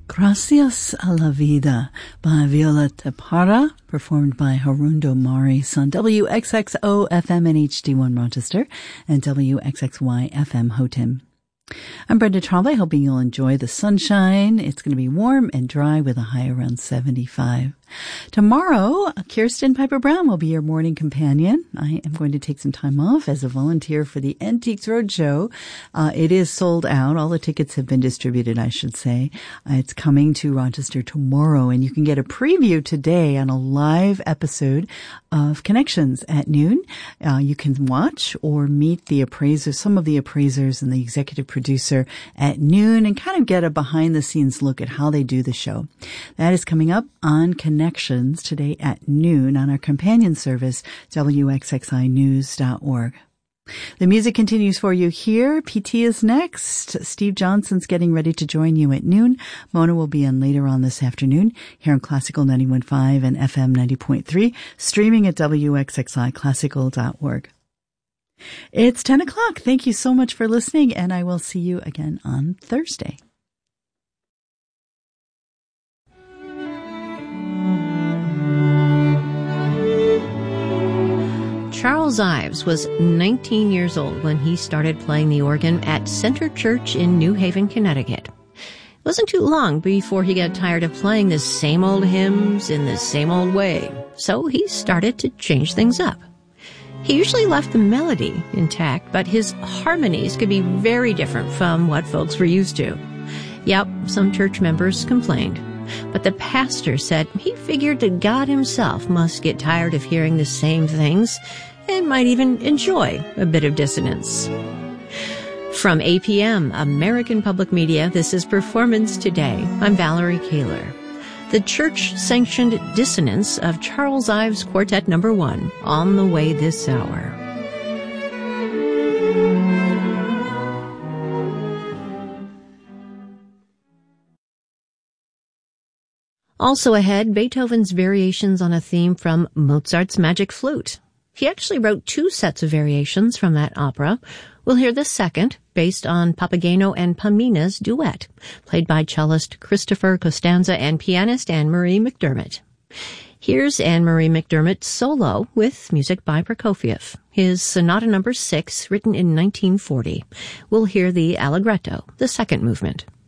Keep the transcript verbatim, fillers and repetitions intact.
Gracias a la Vida by Violeta Parra, performed by Harundo Maris on W X X O F M and H D one Rochester and W X X Y F M Houghton. I'm Brenda Trombley, hoping you'll enjoy the sunshine. It's going to be warm and dry with a high around seventy-five. Tomorrow, Kirsten Piper Brown will be your morning companion. I am going to take some time off as a volunteer for the Antiques Roadshow. Uh, it is sold out. All the tickets have been distributed, I should say. Uh, it's coming to Rochester tomorrow, and you can get a preview today on a live episode of Connections at noon. Uh, you can watch or meet the appraisers, some of the appraisers and the executive producer at noon, and kind of get a behind-the-scenes look at how they do the show. That is coming up on Connections today at noon on our companion service, W X X I news dot org. The music continues for you here. P T is next. Steve Johnson's getting ready to join you at noon. Mona will be on later on this afternoon here on Classical ninety-one point five and F M ninety point three, streaming at W X X I classical dot org. It's ten o'clock. Thank you so much for listening, and I will see you again on Thursday. Charles Ives was nineteen years old when he started playing the organ at Center Church in New Haven, Connecticut. It wasn't too long before he got tired of playing the same old hymns in the same old way, so he started to change things up. He usually left the melody intact, but his harmonies could be very different from what folks were used to. Yep, some church members complained. But the pastor said he figured that God himself must get tired of hearing the same things and might even enjoy a bit of dissonance. From A P M, American Public Media, this is Performance Today. I'm Valerie Kaler. The church-sanctioned dissonance of Charles Ives Quartet Number One, on the way this hour. Also ahead, Beethoven's variations on a theme from Mozart's Magic Flute. He actually wrote two sets of variations from that opera. We'll hear the second, based on Papageno and Pamina's duet, played by cellist Christopher Costanza and pianist Anne-Marie McDermott. Here's Anne-Marie McDermott solo with music by Prokofiev, his Sonata Number Six, written in nineteen forty. We'll hear the Allegretto, the second movement.